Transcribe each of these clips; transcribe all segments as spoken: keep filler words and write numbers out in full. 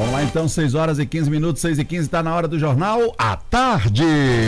Vamos lá então, seis horas e quinze minutos, seis e quinze, está na hora do Jornal à Tarde.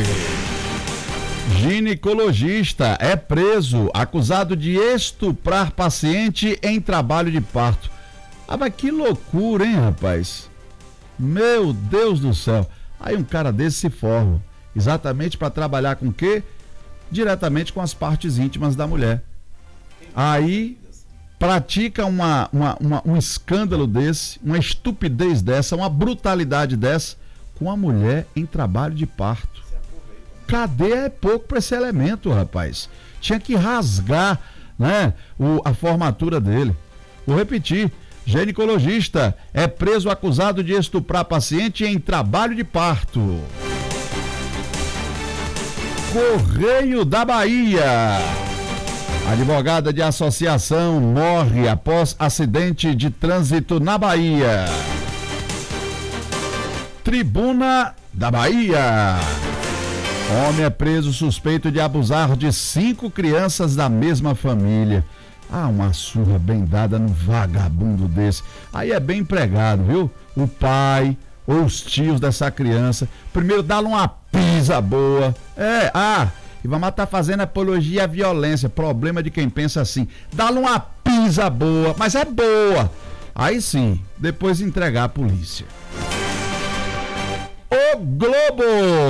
Ginecologista é preso, acusado de estuprar paciente em trabalho de parto. Ah, mas que loucura, hein, rapaz? Meu Deus do céu. Aí um cara desse se forma, exatamente para trabalhar com o quê? Diretamente com as partes íntimas da mulher. Aí pratica uma, uma, uma, um escândalo desse, uma estupidez dessa, uma brutalidade dessa, com a mulher em trabalho de parto. Cadeia é pouco para esse elemento, rapaz. Tinha que rasgar, né, o, a formatura dele. Vou repetir. Ginecologista é preso acusado de estuprar paciente em trabalho de parto. Correio da Bahia. Advogada de associação morre após acidente de trânsito na Bahia. Tribuna da Bahia. Homem é preso suspeito de abusar de cinco crianças da mesma família. Ah, uma surra bem dada no vagabundo desse. Aí é bem empregado, viu? O pai ou os tios dessa criança. Primeiro dá-lhe uma pisa boa. É, ah, e vamos estar fazendo apologia à violência. Problema de quem pensa assim. Dá-lhe uma pisa boa, mas é boa. Aí sim, depois entregar à polícia. O Globo!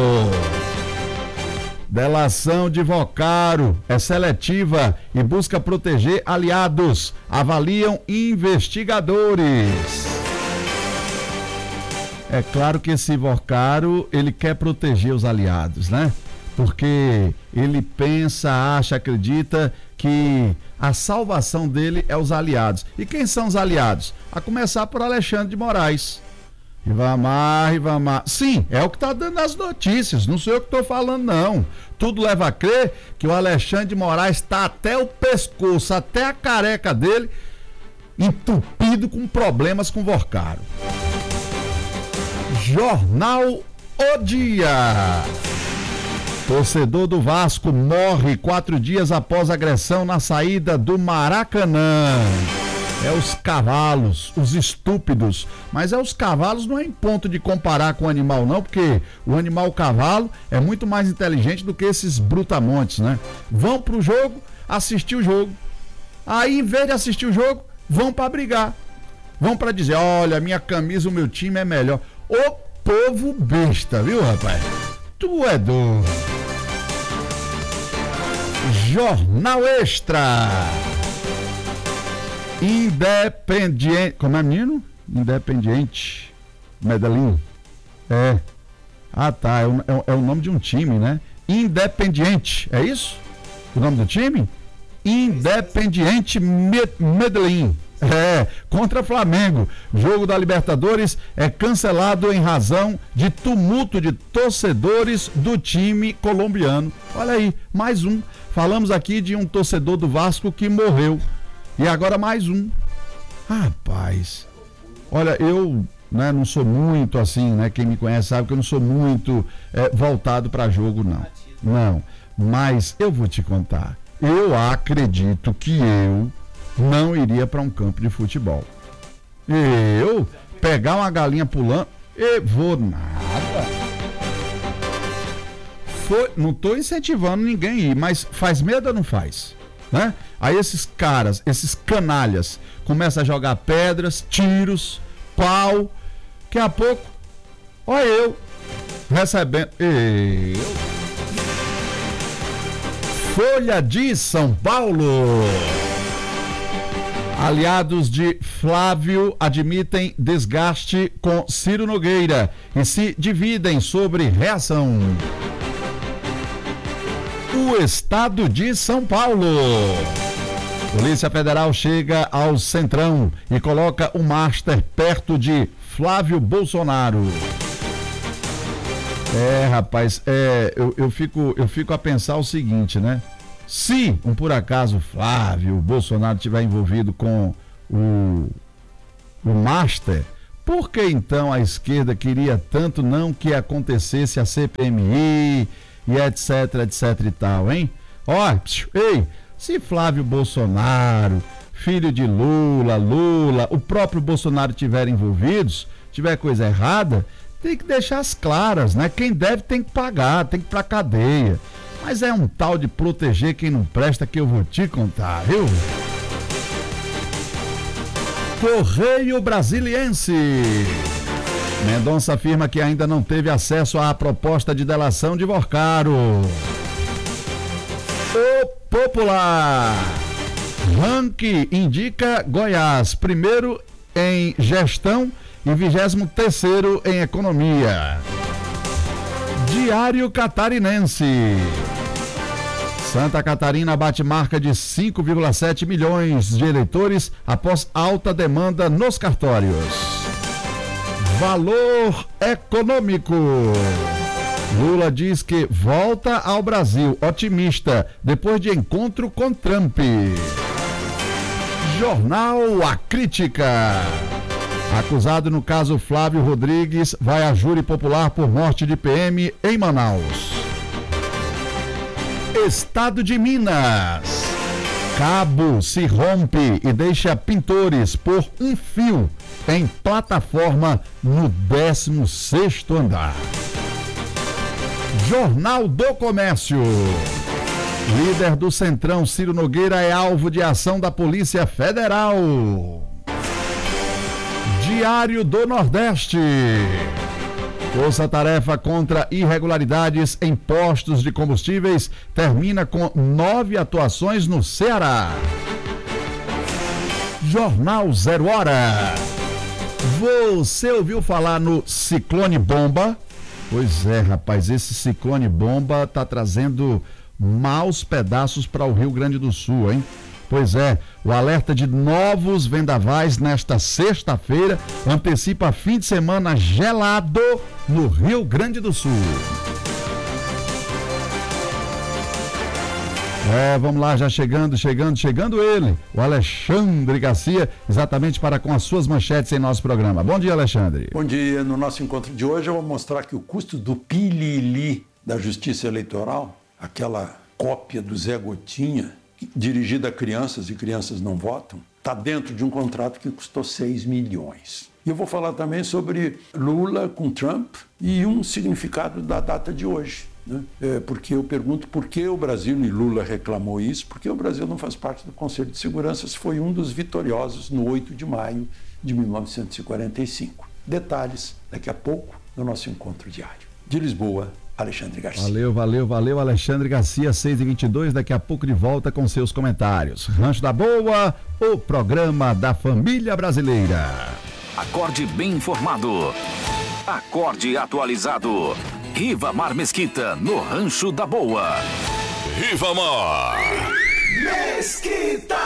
Delação de Vocaro é seletiva e busca proteger aliados, avaliam investigadores. É claro que esse Vocaro, ele quer proteger os aliados, né? Porque ele pensa, acha, acredita que a salvação dele é os aliados. E quem são os aliados? A começar por Alexandre de Moraes. Rivamar, Rivamar. Sim, é o que está dando as notícias, não sou eu que estou falando, não. Tudo leva a crer que o Alexandre de Moraes está até o pescoço, até a careca dele, entupido com problemas com Vocaro. Jornal O Dia. Torcedor do Vasco morre quatro dias após agressão na saída do Maracanã. É os cavalos, os estúpidos, mas é os cavalos, não é em ponto de comparar com o animal não, porque o animal cavalo é muito mais inteligente do que esses brutamontes, né? Vão pro jogo, assistir o jogo, aí em vez de assistir o jogo, vão para brigar, vão para dizer, olha, minha camisa, o meu time é melhor. O povo besta, viu, rapaz? Tu é doido. Jornal Extra. Independiente. Como é, menino? Independiente. Medellín. É. Ah, tá. É o, é, é o nome de um time, né? Independiente. É isso? O nome do time? Independiente Medellín. É. Contra Flamengo. Jogo da Libertadores é cancelado em razão de tumulto de torcedores do time colombiano. Olha aí, mais um. Falamos aqui de um torcedor do Vasco que morreu. E agora mais um. Rapaz, olha, eu, né, não sou muito assim, né? Quem me conhece sabe que eu não sou muito é, voltado para jogo, não. Não, mas eu vou te contar. Eu acredito que eu não iria para um campo de futebol. Eu pegar uma galinha pulando, eu vou nada. Foi, não estou incentivando ninguém a ir, mas faz medo ou não faz? Né? Aí esses caras, esses canalhas, começam a jogar pedras, tiros, pau. Daqui a pouco, olha eu, recebendo. Eu. Folha de São Paulo. Aliados de Flávio admitem desgaste com Ciro Nogueira e se dividem sobre reação. O estado de São Paulo. Polícia Federal chega ao Centrão e coloca o Master perto de Flávio Bolsonaro. É, rapaz, é, eu, eu, fico, eu fico a pensar o seguinte, né? Se, um por acaso, Flávio Bolsonaro estiver envolvido com o, o Master, por que então a esquerda queria tanto não que acontecesse a C P M I e etc, etc e tal, hein? Ó, ei, se Flávio Bolsonaro filho de Lula, Lula, o próprio Bolsonaro estiverem envolvidos, tiver coisa errada, tem que deixar as claras, né? Quem deve tem que pagar, tem que ir pra cadeia. Mas é um tal de proteger quem não presta que eu vou te contar, viu? Correio Brasiliense. Mendonça afirma que ainda não teve acesso à proposta de delação de Vorcaro. O Popular. Ranking indica Goiás primeiro em gestão e vigésimo terceiro em economia. Diário Catarinense. Santa Catarina bate marca de cinco vírgula sete milhões de eleitores após alta demanda nos cartórios. Valor Econômico. Lula diz que volta ao Brasil otimista depois de encontro com Trump. Jornal A Crítica. Acusado no caso Flávio Rodrigues vai a júri popular por morte de P M em Manaus. Estado de Minas. Cabo se rompe e deixa pintores por um fio em plataforma no décimo sexto andar. Jornal do Comércio. Líder do Centrão, Ciro Nogueira, é alvo de ação da Polícia Federal. Diário do Nordeste. Força-tarefa contra irregularidades em postos de combustíveis termina com nove atuações no Ceará. Jornal Zero Hora. Você ouviu falar no ciclone bomba? Pois é, rapaz, esse ciclone bomba tá trazendo maus pedaços para o Rio Grande do Sul, hein? Pois é, o alerta de novos vendavais nesta sexta-feira antecipa fim de semana gelado no Rio Grande do Sul. É, vamos lá, já chegando, chegando, chegando ele, o Alexandre Garcia, exatamente para com as suas manchetes em nosso programa. Bom dia, Alexandre. Bom dia. No nosso encontro de hoje eu vou mostrar que o custo do pilili da Justiça Eleitoral, aquela cópia do Zé Gotinha, dirigida a crianças e crianças não votam, está dentro de um contrato que custou seis milhões. E eu vou falar também sobre Lula com Trump e um significado da data de hoje. Né? É, porque eu pergunto por que o Brasil, e Lula reclamou isso, porque o Brasil não faz parte do Conselho de Segurança, se foi um dos vitoriosos no oito de maio de mil novecentos e quarenta e cinco. Detalhes daqui a pouco no nosso encontro diário. De Lisboa, Alexandre Garcia. Valeu, valeu, valeu, Alexandre Garcia, seis e vinte e dois, daqui a pouco de volta com seus comentários. Rancho da Boa, o programa da família brasileira. Acorde bem informado. Acorde atualizado. Rivamar Mesquita, no Rancho da Boa. Rivamar Mesquita!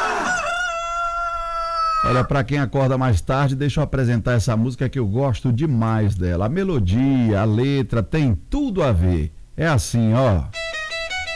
Olha, pra quem acorda mais tarde, deixa eu apresentar essa música que eu gosto demais dela. A melodia, a letra, tem tudo a ver. É assim, ó.